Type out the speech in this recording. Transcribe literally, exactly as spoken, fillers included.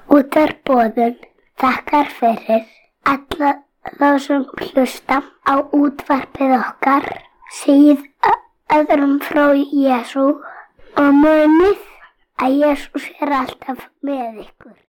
Útvarpsboðun þakkar fyrir alla þá sem hlusta á útvarpið okkar, segið öðrum frá Jesú og munið að Jesús er alltaf með ykkur.